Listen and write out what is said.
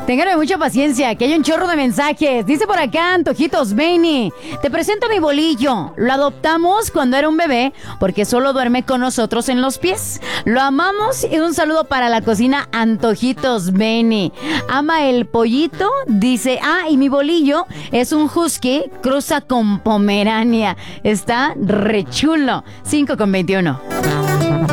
Ténganme mucha paciencia, que hay un chorro de mensajes. Dice por acá, Antojitos Benny. Te presento a mi bolillo. Lo adoptamos cuando era un bebé porque solo duerme con nosotros en los pies. Lo amamos y un saludo para la cocina Antojitos Benny. Ama el pollito. Dice, y mi bolillo es un husky, cruza con Pomerania. Está re chulo. 5:21.